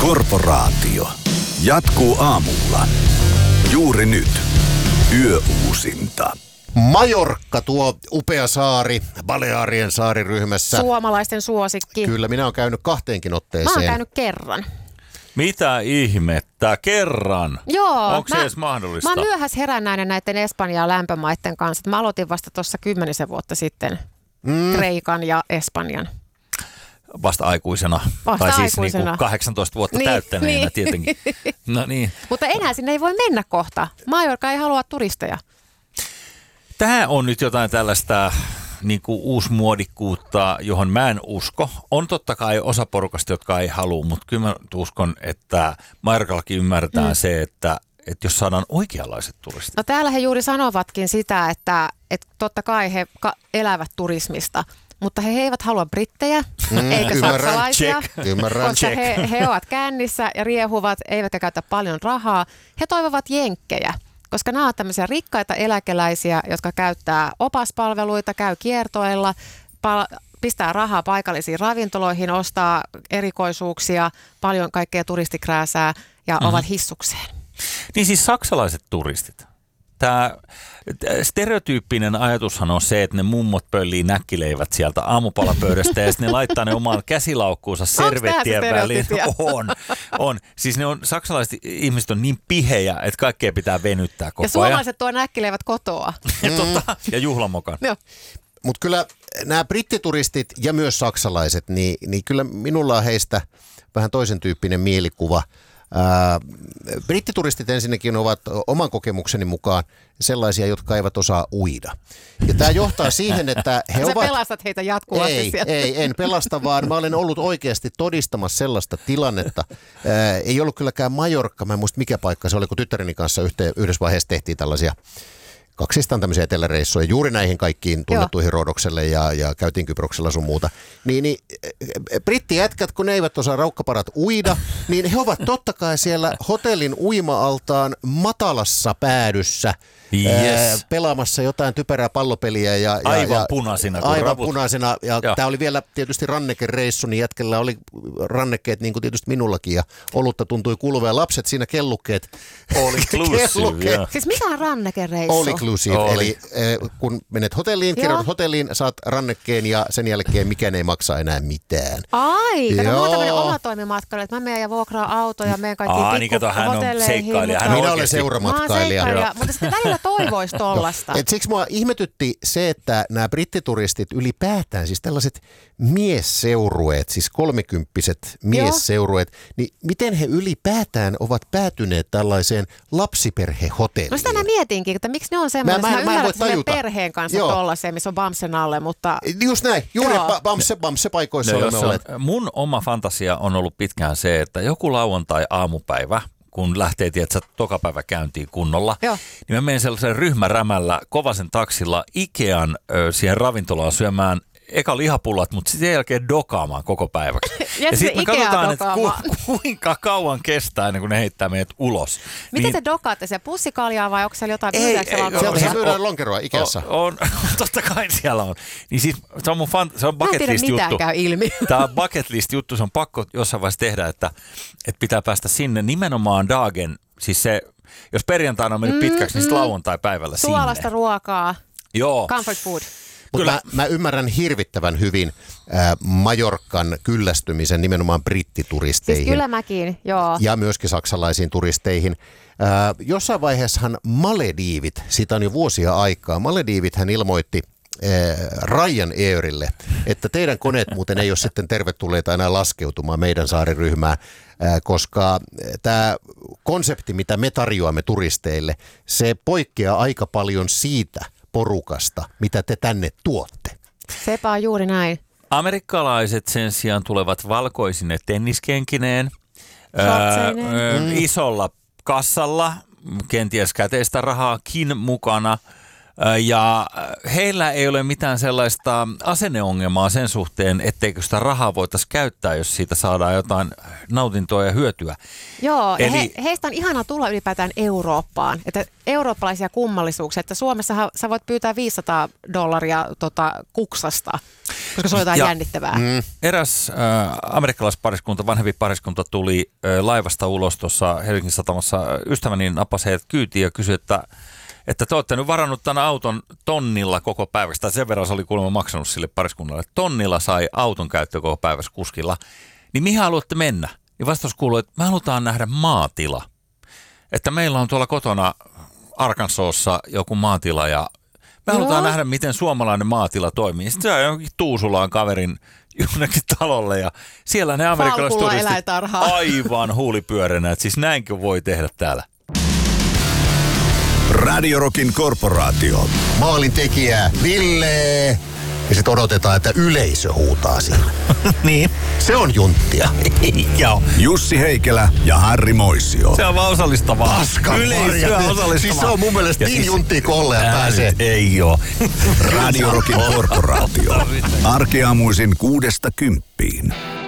Korporaatio jatkuu aamulla. Juuri nyt. Yöuusinta. Majorkka, tuo upea saari, Balearien saariryhmässä. Suomalaisten suosikki. Kyllä, minä olen käynyt 2 otteeseen. Mä oon käynyt kerran. Mitä ihmettä? Kerran? Joo. Onko se edes mahdollista? Mä oon myöhässä herännäinen näiden Espanjan lämpömaiden kanssa. Mä aloitin vasta tuossa 10 vuotta sitten Kreikan ja Espanjan. Vasta aikuisena. Tai siis aikuisena. Niin 18 vuotta täyttäneenä tietenkin. No niin. Mutta enää sinne ei voi mennä kohta. Majorka ei halua turisteja. Tämä on nyt jotain tällaista niin kuin uusmuodikkuutta, johon mä en usko. On totta kai osa porukasta, jotka ei halua, mutta kyllä mä uskon, että Majorkallakin ymmärretään se, että jos saadaan oikeanlaiset turistit. No täällä he juuri sanovatkin sitä, että totta kai he elävät turismista. Mutta he eivät halua brittejä, eikä saksalaisia, koska he ovat kännissä ja riehuvat, eivätkä käytä paljon rahaa. He toivovat jenkkejä, koska nämä ovat tämmöisiä rikkaita eläkeläisiä, jotka käyttää opaspalveluita, käy kiertoilla, pistää rahaa paikallisiin ravintoloihin, ostaa erikoisuuksia, paljon kaikkea turistikrääsää ja ovat hissukseen. Niin siis saksalaiset turistit. Tämä stereotyyppinen ajatushan on se, että ne mummot pöllii näkkileivät sieltä aamupalapöydästä ja sitten ne laittaa ne omaan käsilaukkuunsa servettien väliin. On. Siis saksalaiset ihmiset on niin pihejä, että kaikkea pitää venyttää koko ajan. Ja suomalaiset tuo näkkileivät kotoa. Ja juhlamokan. Mutta kyllä nämä brittituristit ja myös saksalaiset, niin kyllä minulla on heistä vähän toisen tyyppinen mielikuva. Brittituristit ensinnäkin ovat oman kokemukseni mukaan sellaisia, jotka eivät osaa uida. Ja tämä johtaa siihen, että he ovat... Sä pelastat heitä jatkuvasti sieltä. En pelasta, vaan mä olen ollut oikeasti todistamassa sellaista tilannetta. Ei ollut kylläkään Majorkka, mä en muista mikä paikka se oli, kun tyttäreni kanssa yhdessä vaiheessa tehtiin tällaisia kaksistaan tämmöisiä eteläreissuja juuri näihin kaikkiin tunnettuihin Rodokselle ja käytiin Kyproksella sun muuta. Niin brittijätkät, kun ne eivät osaa raukkaparat uida, niin he ovat totta kai siellä hotellin uima-altaan matalassa päädyssä pelaamassa jotain typerää pallopeliä. Aivan punaisina. Aivan punaisina. Ja tämä oli vielä tietysti rannekereissu, niin jätkellä oli rannekkeet niin kuin tietysti minullakin. Ja olutta tuntui kuluva ja lapset siinä kellukkeet. All inclusive, Siis mikä on rannekereissu? All inclusive, eli kun menet hotelliin, kirjoitat hotelliin, saat rannekkeen ja sen jälkeen mikään ei maksa enää mitään. Ai, kato, mä oon tämmöinen omatoimimatkailija, että mä menen ja vuokraa autoja ja menen kaikkiin pikkuhotelleihin. Minä olen seuramatkailija. Mutta sitten välillä toivoisi tollasta. Siksi mua ihmetytti se, että nämä brittituristit ylipäätään, siis tällaiset miesseurueet, siis 30-vuotiaat miesseurueet, niin miten he ylipäätään ovat päätyneet tällaiseen lapsiperhehotelliin? No sitä mä mietinkin, että miksi ne on semmoinen, että mä ymmärrän, että perheen kanssa tollaseen, missä on Bamsen alle, mutta... Just näin, juuri Bamse-paikoissa olemme olleet. Mun oma fantasia on ollut pitkään se, että joku lauantai-aamupäivä, kun lähtee, tiedätkö, toka päivä käyntiin kunnolla, niin mä menen sellaisen ryhmärämällä kovasen taksilla Ikean siihen ravintolaan syömään eka lihapullat, mutta sitten jälkeen dokaamaan koko päiväksi. Ja sitten me katsotaan, että kuinka kauan kestää ennen kuin ne heittää meidät ulos. Miten te dokaatte siellä? Pussikaljaa vai onko siellä jotain myydääksellä? Siellä myydään lonkeroa Ikeassa. On, totta kai siellä on. Niin siis se on mun se on bucket list juttu. Käy ilmi. Tämä bucket list juttu, se on pakko jossain vaiheessa tehdä, että pitää päästä sinne nimenomaan dagen, siis se, jos perjantaina on mennyt pitkäksi, niin sitten lauantai-päivällä sinne. Suolasta ruokaa. Joo. Comfort food. Mutta mä ymmärrän hirvittävän hyvin Majorkan kyllästymisen nimenomaan brittituristeihin. Siis kyllä mäkin, joo. Ja myöskin saksalaisiin turisteihin. Jossain vaiheessahan Malediivit, siitä on jo vuosia aikaa, Malediivithän ilmoitti Ryanairille, että teidän koneet muuten ei ole sitten tervetulleita enää laskeutumaan meidän saariryhmään, koska tämä konsepti, mitä me tarjoamme turisteille, se poikkeaa aika paljon siitä porukasta, mitä te tänne tuotte. Sepä on juuri näin. Amerikkalaiset sen sijaan tulevat valkoisine tenniskenkineen, isolla kassalla, kenties käteistä rahaakin mukana. Ja heillä ei ole mitään sellaista asenneongelmaa sen suhteen, etteikö sitä rahaa voitaisiin käyttää, jos siitä saadaan jotain nautintoa ja hyötyä. Joo, eli heistä on ihana tulla ylipäätään Eurooppaan. Että eurooppalaisia kummallisuuksia, että Suomessa sä voit pyytää $500 kuksasta. koska se on jotain jännittävää. Eräs amerikkalaispariskunta, vanhempi pariskunta tuli laivasta ulos tuossa Helsingin satamassa. Ystäväni napasi heidät kyytiin ja kysyi, että te olette nyt varannut tämän auton tonnilla koko päiväksi, tai sen verran se oli kuulemma maksanut sille pariskunnalle. Tonnilla sai auton käyttöön koko päivässä kuskilla. Niin mihin haluatte mennä? Ja vastaus kuului, että me halutaan nähdä maatila. Että meillä on tuolla kotona Arkansasissa joku maatila ja me halutaan nähdä, miten suomalainen maatila toimii. Sitten se on jonkin Tuusulaan kaverin jonnekin talolle ja siellä ne amerikkalaiset turistit aivan huulipyöränä. Että siis näinkö voi tehdä täällä? Radio Rockin korporaatio. Maalintekijä Ville. Ja sitten odotetaan, että yleisö huutaa siinä. Niin. Se on junttia. Joo. Jussi Heikelä ja Harri Moisio. Se on vaan osallistavaa. Yleisöä osallistavaa. Siis se on mun mielestä niin junttia kolle ja pääsee. Ei oo. Radio Rockin korporaatio. Arkeaamuisin 6–10.